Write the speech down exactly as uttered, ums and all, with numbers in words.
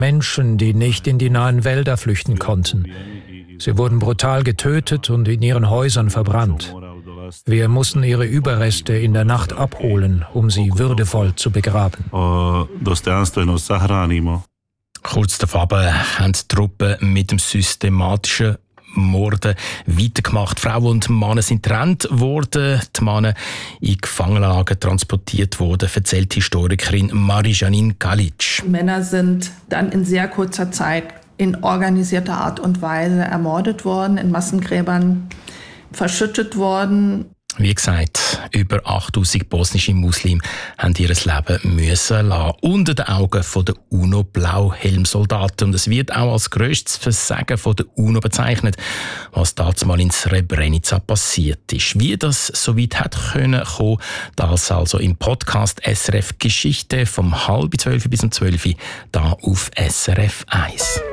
Menschen, die nicht in die nahen Wälder flüchten konnten. Sie wurden brutal getötet und in ihren Häusern verbrannt. Wir mussten ihre Überreste in der Nacht abholen, um sie würdevoll zu begraben. Kurz davor haben die Truppen mit dem systematischen Morden weitergemacht. Frauen und Männer sind getrennt worden, die Männer in Gefangenenlager transportiert worden, erzählt die Historikerin Marie-Janine Galic. Männer sind dann in sehr kurzer Zeit in organisierter Art und Weise ermordet worden, in Massengräbern verschüttet worden. Wie gesagt, über achttausend bosnische Muslime haben ihr Leben müssen lassen, unter den Augen der UNO-Blauhelmsoldaten. Und es wird auch als grösstes Versagen der UNO bezeichnet, was damals in Srebrenica passiert ist. Wie das so weit hat können kommen, das also im Podcast S R F Geschichte vom halb zwölf bis um zwölf da auf S R F eins.